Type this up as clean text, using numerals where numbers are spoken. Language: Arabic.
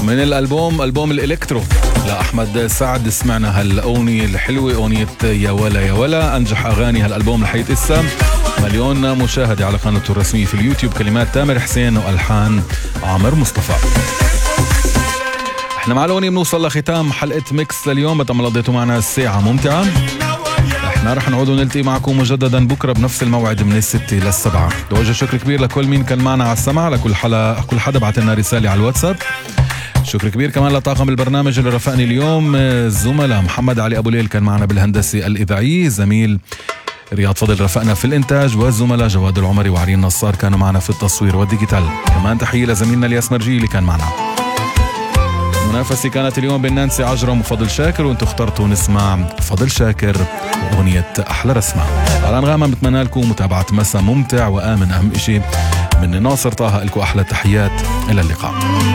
ومن الألبوم ألبوم الإلكترو لأحمد سعد سمعنا هالأغنية الحلوة، أغنية يا ولا يا ولا، أنجح أغاني هالألبوم لحيث إسا مليون مشاهدة على قناته الرسمية في اليوتيوب. كلمات تامر حسين وألحان عامر مصطفى. احنا مع الأغنية بنوصل لختام حلقة ميكس لليوم. بتم قضيتوا معنا الساعة ممتعة. احنا رح نعود ونلتقي معكم مجددا بكرة بنفس الموعد من 6 لل7. بوجه شكر كبير لكل مين كان معنا على السمع، لكل كل حدا بعت لنا رسالة على الواتساب. شكر كبير كمان لطاقم البرنامج اللي رافقني اليوم، الزملاء محمد علي أبو ليل كان معنا بالهندسة الإذاعية، زميل رياض فضل رفقنا في الإنتاج، والزملاء جواد العمري وعرين نصار كانوا معنا في التصوير والديجيتال. كمان تحية لزميلنا الياس مرجي اللي كان معنا. المنافسة كانت اليوم بين نانسي عجرم وفضل شاكر، وانتوا اخترتوا نسمع فضل شاكر وأغنية أحلى رسمة. على أنغامة بتمنى لكم متابعة مساء ممتع وآمن. أهم إشي من ناصر طه، لكم أحلى تحيات، إلى اللقاء.